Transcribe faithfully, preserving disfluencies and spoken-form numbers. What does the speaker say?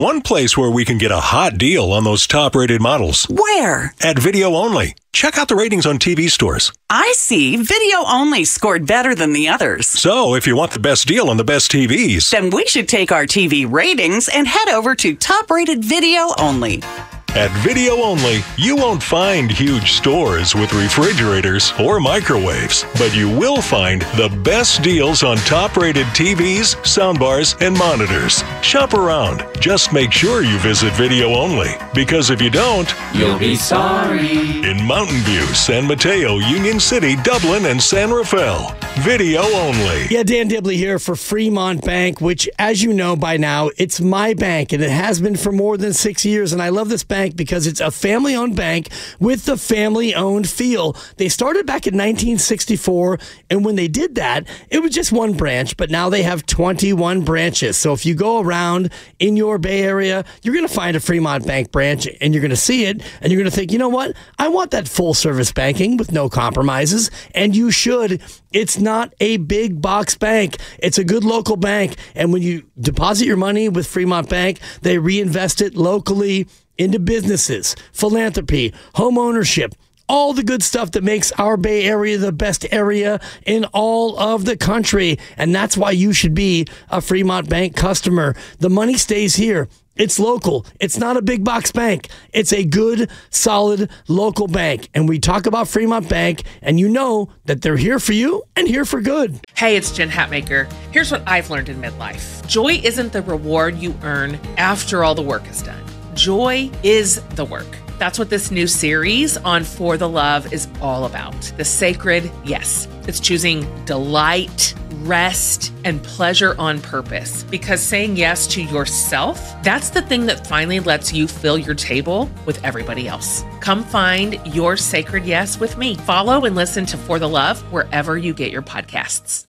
One place where we can get a hot deal on those top-rated models. Where? At Video Only. Check out the ratings on T V stores. I see. Video Only scored better than the others. So, if you want the best deal on the best T Vs, then we should take our T V ratings and head over to top-rated Video Only. At Video Only, you won't find huge stores with refrigerators or microwaves, but you will find the best deals on top-rated T Vs, soundbars, and monitors. Shop around. Just make sure you visit Video Only, because if you don't, you'll be sorry. In Mountain View, San Mateo, Union City, Dublin, and San Rafael. Video Only. Yeah, Dan Dibley here for Fremont Bank, which, as you know by now, it's my bank, and it has been for more than six years, and I love this bank because it's a family-owned bank with the family-owned feel. They started back in nineteen sixty-four, and when they did that, it was just one branch, but now they have twenty-one branches. So if you go around in your Bay Area, you're going to find a Fremont Bank branch, and you're going to see it, and you're going to think, you know what? I want that full-service banking with no compromises, and you should. It's not a big box bank. It's a good local bank, and when you deposit your money with Fremont Bank, they reinvest it locally into businesses, philanthropy, home ownership, all the good stuff that makes our Bay Area the best area in all of the country. And that's why you should be a Fremont Bank customer. The money stays here. It's local. It's not a big box bank. It's a good, solid local bank. And we talk about Fremont Bank, and you know that they're here for you and here for good. Hey, it's Jen Hatmaker. Here's what I've learned in midlife. Joy isn't the reward you earn after all the work is done. Joy is the work. That's what this new series on For the Love is all about. The sacred yes. It's choosing delight, rest, and pleasure on purpose. Because saying yes to yourself, that's the thing that finally lets you fill your table with everybody else. Come find your sacred yes with me. Follow and listen to For the Love wherever you get your podcasts.